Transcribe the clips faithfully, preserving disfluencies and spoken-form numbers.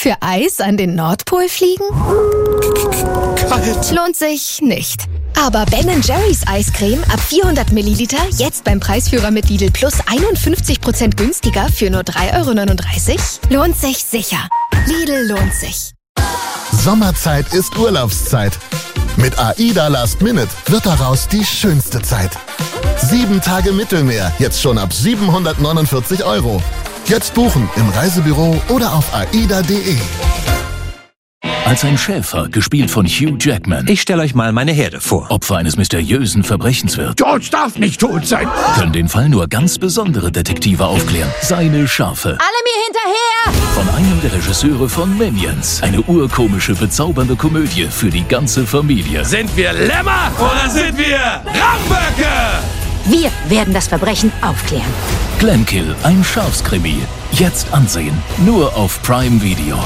Für Eis an den Nordpol fliegen? Kalt. Lohnt sich nicht. Aber Ben and Jerry's Eiscreme ab vierhundert Milliliter jetzt beim Preisführer mit Lidl Plus einundfünfzig Prozent günstiger für nur drei Euro neununddreißig? Lohnt sich sicher. Lidl lohnt sich. Sommerzeit ist Urlaubszeit. Mit AIDA Last Minute wird daraus die schönste Zeit. Sieben Tage Mittelmeer, jetzt schon ab siebenhundertneunundvierzig Euro. Jetzt buchen im Reisebüro oder auf aida punkt de. Als ein Schäfer, gespielt von Hugh Jackman. Ich stelle euch mal meine Herde vor. Opfer eines mysteriösen Verbrechens wird. George darf nicht tot sein. Können den Fall nur ganz besondere Detektive aufklären. Seine Schafe. Alle mir hinterher! Von einem der Regisseure von Minions. Eine urkomische, bezaubernde Komödie für die ganze Familie. Sind wir Lämmer oder sind wir Ramböcke? Wir werden das Verbrechen aufklären. Glenkill, ein Schafskrimi. Jetzt ansehen. Nur auf Prime Video.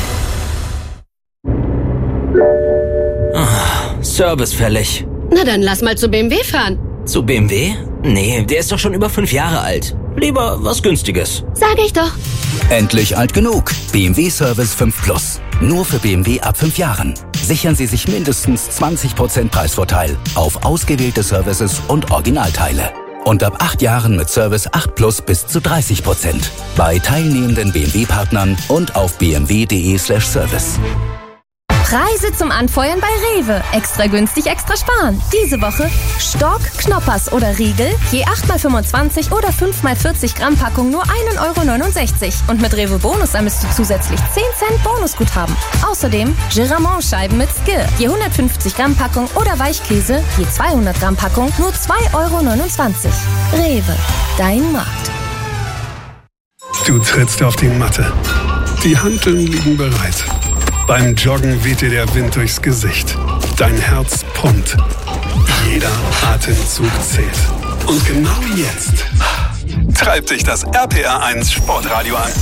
Service fällig. Na dann lass mal zu B M W fahren. Zu B M W? Nee, der ist doch schon über fünf Jahre alt. Lieber was Günstiges. Sag ich doch. Endlich alt genug. B M W Service fünf Plus. Nur für B M W ab fünf Jahren. Sichern Sie sich mindestens zwanzig Prozent Preisvorteil auf ausgewählte Services und Originalteile. Und ab acht Jahren mit Service acht Plus bis zu dreißig Prozent. Bei teilnehmenden B M W-Partnern und auf b m w punkt de slash service. Preise zum Anfeuern bei Rewe. Extra günstig, extra sparen. Diese Woche Stork, Knoppers oder Riegel, je acht mal fünfundzwanzig oder fünf mal vierzig Gramm Packung nur ein Euro neunundsechzig. Und mit Rewe Bonus sammelst du zusätzlich zehn Cent Bonusguthaben. Außerdem Giramont-Scheiben mit Skill, je hundertfünfzig Gramm Packung oder Weichkäse, je zweihundert Gramm Packung nur zwei Euro neunundzwanzig. Rewe, dein Markt. Du trittst auf die Matte. Die Hanteln liegen bereit. Beim Joggen weht dir der Wind durchs Gesicht. Dein Herz pumpt. Jeder Atemzug zählt. Und genau jetzt treibt dich das R P R eins Sportradio an.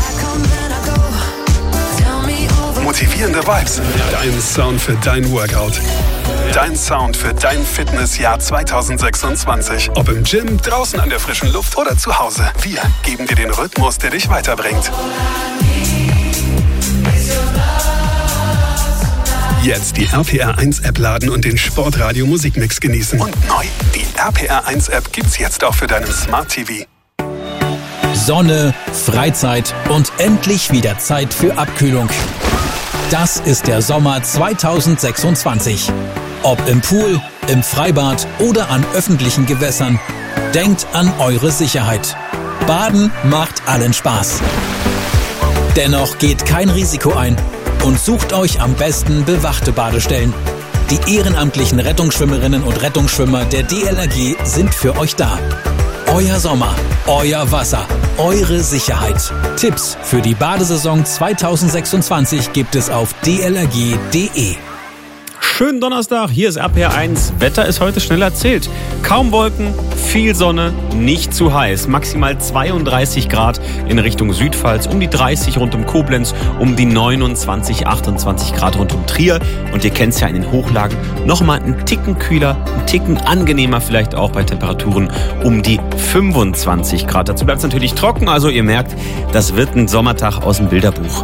Motivierende Vibes. Dein Sound für dein Workout. Dein Sound für dein Fitnessjahr zwanzig sechsundzwanzig. Ob im Gym, draußen an der frischen Luft oder zu Hause. Wir geben dir den Rhythmus, der dich weiterbringt. Jetzt die R P R eins App laden und den Sportradio Musikmix genießen. Und neu, die R P R eins App gibt's jetzt auch für deinen Smart T V. Sonne, Freizeit und endlich wieder Zeit für Abkühlung. Das ist der Sommer zwanzig sechsundzwanzig. Ob im Pool, im Freibad oder an öffentlichen Gewässern, denkt an eure Sicherheit. Baden macht allen Spaß. Dennoch geht kein Risiko ein und sucht euch am besten bewachte Badestellen. Die ehrenamtlichen Rettungsschwimmerinnen und Rettungsschwimmer der D L R G sind für euch da. Euer Sommer, euer Wasser, eure Sicherheit. Tipps für die Badesaison zwanzig sechsundzwanzig gibt es auf d l r g punkt de. Schönen Donnerstag, hier ist R P R eins. Wetter ist heute schnell erzählt. Kaum Wolken, viel Sonne, nicht zu heiß. Maximal zweiunddreißig Grad in Richtung Südpfalz, um die dreißig rund um Koblenz, um die neunundzwanzig, achtundzwanzig Grad rund um Trier. Und ihr kennt es ja in den Hochlagen, nochmal einen Ticken kühler, einen Ticken angenehmer vielleicht auch bei Temperaturen um die fünfundzwanzig Grad. Dazu bleibt es natürlich trocken, also ihr merkt, das wird ein Sommertag aus dem Bilderbuch.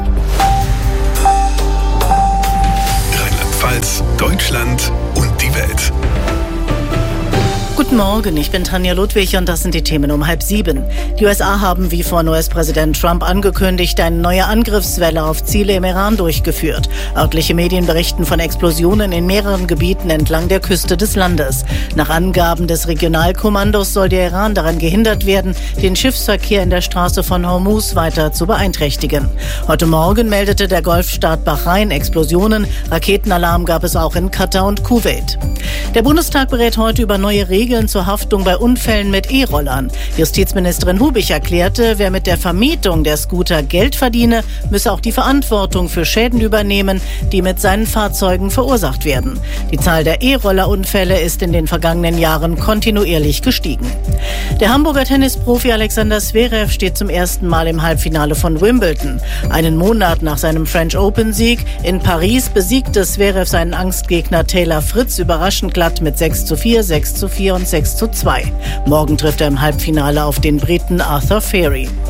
Rheinland-Pfalz, Deutschland und die Welt. Guten Morgen, ich bin Tanja Ludwig und das sind die Themen um halb sieben. Die U S A haben wie von U S-Präsident Trump angekündigt eine neue Angriffswelle auf Ziele im Iran durchgeführt. Örtliche Medien berichten von Explosionen in mehreren Gebieten entlang der Küste des Landes. Nach Angaben des Regionalkommandos soll der Iran daran gehindert werden, den Schiffsverkehr in der Straße von Hormuz weiter zu beeinträchtigen. Heute Morgen meldete der Golfstaat Bahrain Explosionen. Raketenalarm gab es auch in Katar und Kuwait. Der Bundestag berät heute über neue Regeln zur Haftung bei Unfällen mit E-Rollern. Justizministerin Hubich erklärte, wer mit der Vermietung der Scooter Geld verdiene, müsse auch die Verantwortung für Schäden übernehmen, die mit seinen Fahrzeugen verursacht werden. Die Zahl der E-Roller-Unfälle ist in den vergangenen Jahren kontinuierlich gestiegen. Der Hamburger Tennisprofi Alexander Zverev steht zum ersten Mal im Halbfinale von Wimbledon. Einen Monat nach seinem French Open-Sieg in Paris besiegte Zverev seinen Angstgegner Taylor Fritz überraschend glatt mit sechs zu vier, sechs zu vier und sechs zu zwei. Morgen trifft er im Halbfinale auf den Briten Arthur Fairy.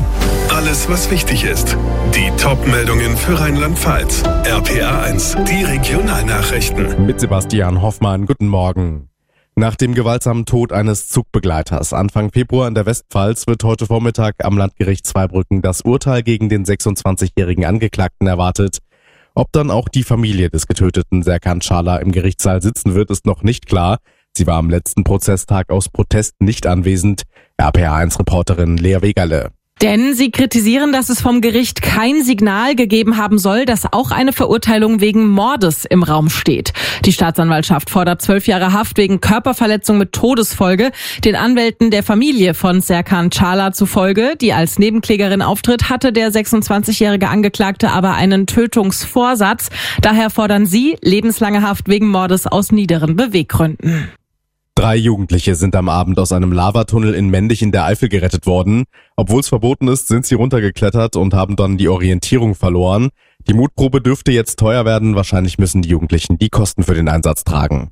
Alles, was wichtig ist. Die Top-Meldungen für Rheinland-Pfalz. R P R eins, die Regionalnachrichten. Mit Sebastian Hoffmann, guten Morgen. Nach dem gewaltsamen Tod eines Zugbegleiters Anfang Februar in der Westpfalz wird heute Vormittag am Landgericht Zweibrücken das Urteil gegen den sechsundzwanzigjährigen Angeklagten erwartet. Ob dann auch die Familie des getöteten Serkan Çağlar im Gerichtssaal sitzen wird, ist noch nicht klar. Sie war am letzten Prozesstag aus Protest nicht anwesend. R P R eins Reporterin Lea Wegerle. Denn sie kritisieren, dass es vom Gericht kein Signal gegeben haben soll, dass auch eine Verurteilung wegen Mordes im Raum steht. Die Staatsanwaltschaft fordert zwölf Jahre Haft wegen Körperverletzung mit Todesfolge. Den Anwälten der Familie von Serkan Çağlar zufolge, die als Nebenklägerin auftritt, hatte der sechsundzwanzigjährige Angeklagte aber einen Tötungsvorsatz. Daher fordern sie lebenslange Haft wegen Mordes aus niederen Beweggründen. Drei Jugendliche sind am Abend aus einem Lavatunnel in Mendig in der Eifel gerettet worden. Obwohl es verboten ist, sind sie runtergeklettert und haben dann die Orientierung verloren. Die Mutprobe dürfte jetzt teuer werden. Wahrscheinlich müssen die Jugendlichen die Kosten für den Einsatz tragen.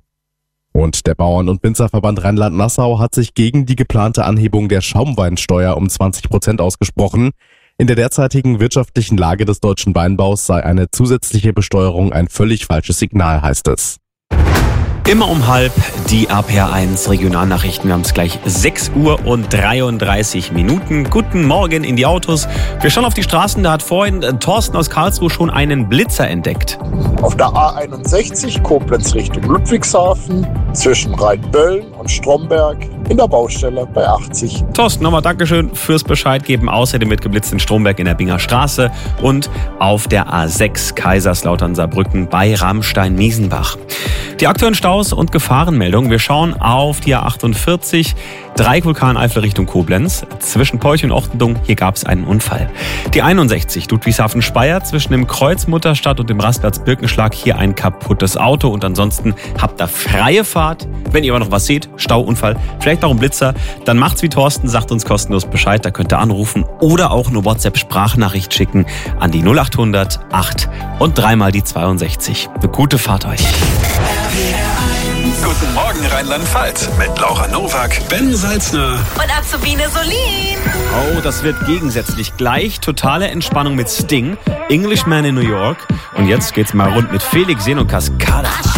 Und der Bauern- und Winzerverband Rheinland-Nassau hat sich gegen die geplante Anhebung der Schaumweinsteuer um zwanzig Prozent ausgesprochen. In der derzeitigen wirtschaftlichen Lage des deutschen Weinbaus sei eine zusätzliche Besteuerung ein völlig falsches Signal, heißt es. Immer um halb die R P R eins Regionalnachrichten. Wir haben es gleich sechs Uhr und dreiunddreißig Minuten. Guten Morgen in die Autos. Wir schauen auf die Straßen. Da hat vorhin Thorsten aus Karlsruhe schon einen Blitzer entdeckt. Auf der A einundsechzig Koblenz Richtung Ludwigshafen zwischen Rheinböllen und Stromberg in der Baustelle bei achtzig. Thorsten, nochmal Dankeschön fürs Bescheid geben. Außerdem wird geblitzt in Stromberg in der Binger Straße und auf der A sechs Kaiserslautern-Saarbrücken bei Ramstein-Miesenbach. Die aktuellen Staus und Gefahrenmeldungen. Wir schauen auf die A achtundvierzig, Dreieck-Vulkaneifel Richtung Koblenz. Zwischen Peuch und Ochtendung, hier gab es einen Unfall. Die einundsechzig, Ludwigshafen-Speyer, zwischen dem Kreuz Mutterstadt und dem Rastplatz Birkenschlag, hier ein kaputtes Auto. Und ansonsten habt ihr freie Fahrt. Wenn ihr aber noch was seht, Stauunfall, vielleicht auch ein Blitzer, dann macht's wie Thorsten, sagt uns kostenlos Bescheid. Da könnt ihr anrufen oder auch eine WhatsApp-Sprachnachricht schicken an die null achthundert acht und dreimal die zweiundsechzig. Eine gute Fahrt euch. Guten Morgen Rheinland-Pfalz mit Laura Nowak, Ben Salzner und Azubine Solin. Oh, das wird gegensätzlich. Gleich totale Entspannung mit Sting, Englishman in New York. Und jetzt geht's mal rund mit Felix Sen und Cascada.